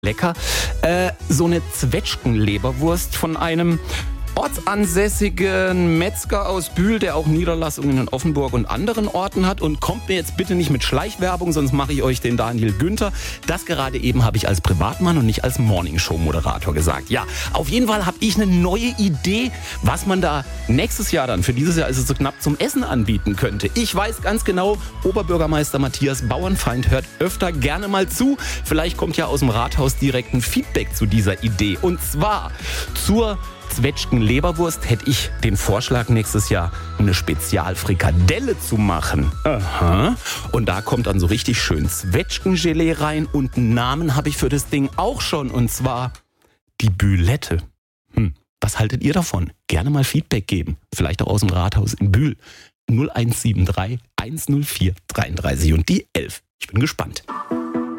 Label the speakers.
Speaker 1: Lecker. So eine Zwetschgenleberwurst von einem ortsansässigen Metzger aus Bühl, der auch Niederlassungen in Offenburg und anderen Orten hat. Und kommt mir jetzt bitte nicht mit Schleichwerbung, sonst mache ich euch den Daniel Günther. Das gerade eben habe ich als Privatmann und nicht als Morningshow-Moderator gesagt. Ja, auf jeden Fall habe ich eine neue Idee, was man da nächstes Jahr dann, für dieses Jahr ist es so knapp, zum Essen anbieten könnte. Ich weiß ganz genau, Oberbürgermeister Matthias Bauernfeind hört öfter gerne mal zu. Vielleicht kommt ja aus dem Rathaus direkt ein Feedback zu dieser Idee. Und zwar zur Zwetschgenleberwurst hätte ich den Vorschlag, nächstes Jahr eine Spezialfrikadelle zu machen. Aha. Und da kommt dann so richtig schön Zwetschgengelee rein und einen Namen habe ich für das Ding auch schon, und zwar die Bülette. Was haltet ihr davon? Gerne mal Feedback geben. Vielleicht auch aus dem Rathaus in Bühl. 0173 104 33 und die 11. Ich bin gespannt.